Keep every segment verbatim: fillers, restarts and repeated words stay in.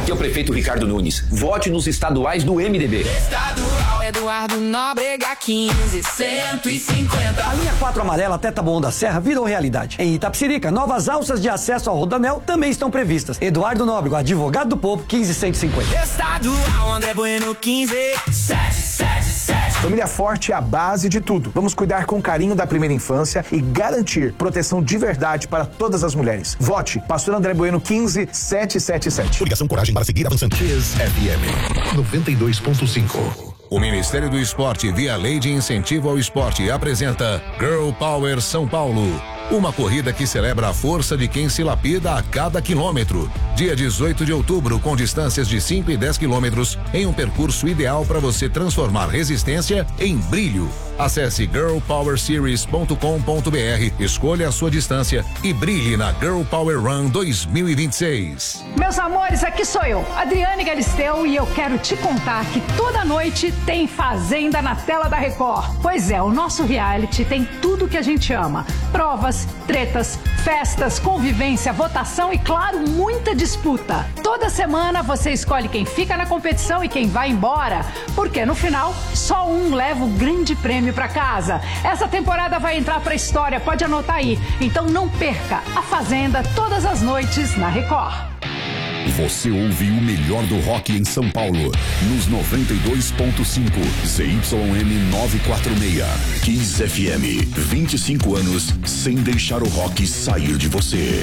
Aqui é o prefeito Ricardo Nunes. Vote nos estaduais do M D B. Estadual Eduardo Nóbrega quinze, cento e cinquenta. A linha quatro amarela até Taboão da Serra virou realidade. Em Itapecerica, novas alças de acesso ao Rodanel também estão previstas. Eduardo Nóbrega, advogado do povo, quinze, cento e cinquenta. Estadual André Bueno quinze, sete sete sete. Família forte é a base de tudo. Vamos cuidar com carinho da primeira infância e garantir proteção de verdade para todas as mulheres. Vote Pastor André Bueno quinze, sete sete sete. Ligação Coragem para seguir avançando. Kiss F M noventa e dois ponto cinco. O Ministério do Esporte, via Lei de Incentivo ao Esporte, apresenta Girl Power São Paulo. Uma corrida que celebra a força de quem se lapida a cada quilômetro. Dia dezoito de outubro, com distâncias de cinco e dez quilômetros, em um percurso ideal para você transformar resistência em brilho. Acesse girl power series ponto com ponto b r, escolha a sua distância e brilhe na Girl Power Run dois mil e vinte e seis. Meus amores, aqui sou eu, Adriane Galisteu, e eu quero te contar que toda noite tem Fazenda na tela da Record. Pois é, o nosso reality tem tudo que a gente ama. Provas, tretas, festas, convivência, votação e, claro, muita disputa. Toda semana você escolhe quem fica na competição e quem vai embora, porque no final só um leva o grande prêmio pra casa. Essa temporada vai entrar pra história, pode anotar aí. Então não perca a Fazenda todas as noites na Record. Você ouve o melhor do rock em São Paulo, nos noventa e dois ponto cinco, Z Y M novecentos e quarenta e seis. Kiss F M, vinte e cinco anos sem deixar o rock sair de você.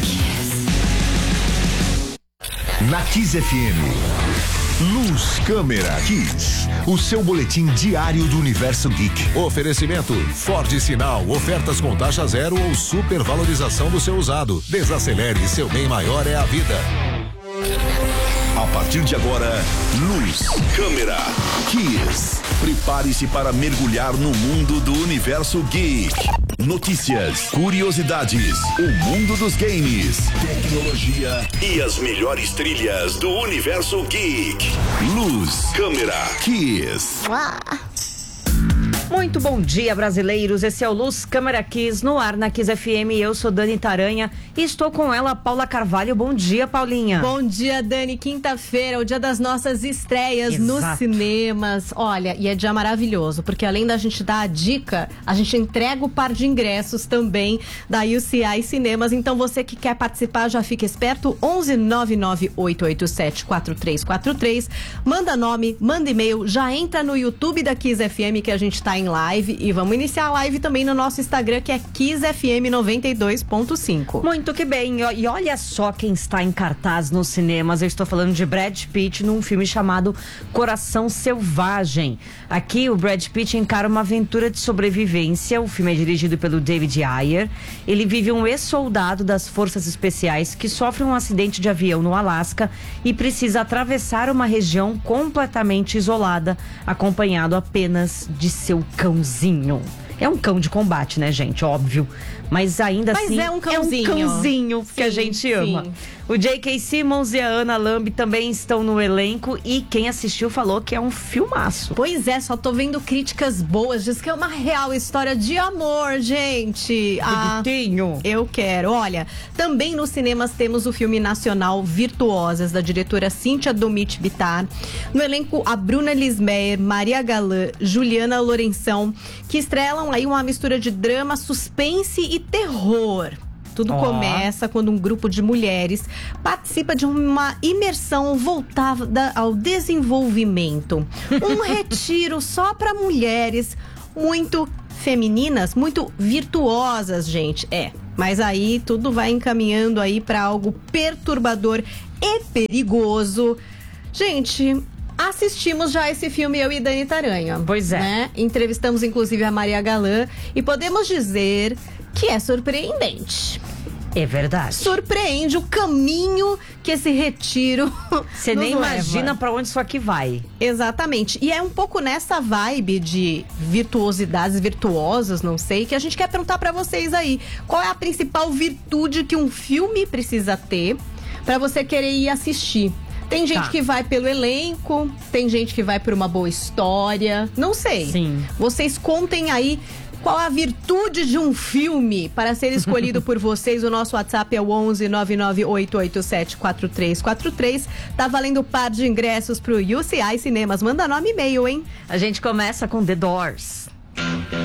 Na Kiss F M, Luz Câmera Kiss, o seu boletim diário do universo geek. Oferecimento Ford Sinal, ofertas com taxa zero ou supervalorização do seu usado. Desacelere, seu bem maior é a vida. A partir de agora, Luz, Câmera, Kiss. Prepare-se para mergulhar no mundo do universo geek. Notícias, curiosidades, o mundo dos games, tecnologia e as melhores trilhas do universo geek. Luz, Câmera, Kiss. Muito bom dia, brasileiros. Esse é o Luz Câmera Kiss no ar na Kiss F M. Eu sou Dani Taranha e estou com ela, Paula Carvalho. Bom dia, Paulinha. Bom dia, Dani. Quinta-feira, o dia das nossas estreias Exato. nos cinemas. Olha, e é dia maravilhoso, porque além da gente dar a dica, a gente entrega o par de ingressos também da U C I Cinemas. Então, você que quer participar, já fica esperto. onze nove nove oito oito sete quatro três quatro três. Manda nome, manda e-mail, já entra no YouTube da Kiss F M que a gente tá em live, e vamos iniciar a live também no nosso Instagram, que é Kiss F M noventa e dois ponto cinco. Muito que bem, e olha só quem está em cartaz nos cinemas. Eu estou falando de Brad Pitt num filme chamado Coração Selvagem. Aqui o Brad Pitt encara uma aventura de sobrevivência. O filme é dirigido pelo David Ayer. Ele vive um ex-soldado das forças especiais que sofre um acidente de avião no Alasca e precisa atravessar uma região completamente isolada, acompanhado apenas de seu cãozinho. É um cão de combate, né, gente? Óbvio. Mas ainda Mas assim, é um cãozinho. É um cãozinho que Sim, a gente ama. sim. O J K. Simmons e a Anna Lamb também estão no elenco e quem assistiu falou que é um filmaço. Pois é, só tô vendo críticas boas. Diz que é uma real história de amor, gente. Bonitinho. Ah, eu quero. Olha, também nos cinemas temos o filme nacional Virtuosas, da diretora Cíntia Domit Bittar. No elenco, a Bruna Lismeyer, Maria Galã, Juliana Lourenção, que estrelam aí uma mistura de drama, suspense e terror. Tudo oh. começa quando um grupo de mulheres participa de uma imersão voltada ao desenvolvimento. Um retiro só para mulheres muito femininas, muito virtuosas, gente. É, mas aí tudo vai encaminhando aí para algo perturbador e perigoso. Gente, assistimos já esse filme, eu e Dani Taranha. Pois é. Né? Entrevistamos inclusive a Maria Galã e podemos dizer que é surpreendente. É verdade. Surpreende o caminho que esse retiro Você nem leva. Imagina pra onde isso aqui vai. Exatamente. E é um pouco nessa vibe de virtuosidades virtuosas, não sei, que a gente quer perguntar pra vocês aí. Qual é a principal virtude que um filme precisa ter pra você querer ir assistir? Tem gente tá. que vai pelo elenco, tem gente que vai por uma boa história, não sei. Sim. Vocês contem aí Qual a virtude de um filme para ser escolhido por vocês? O nosso WhatsApp é o onze nove nove oito oito sete quatro três quatro três. Tá valendo par de ingressos pro U C I Cinemas. Manda nome e e-mail, hein? A gente começa com The Doors.